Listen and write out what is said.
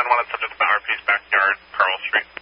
10-1 at subject to RP's backyard, Pearl Street.